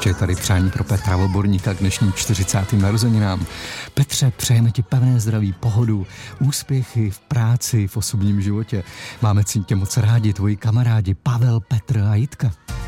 ještě tady přání pro Petra Voborníka k dnešním 40. narozeninám. Petře, přejeme ti pevné zdraví, pohodu, úspěchy v práci, v osobním životě. Máme tě moc rádi, tvoji kamarádi Pavel, Petr a Jitka.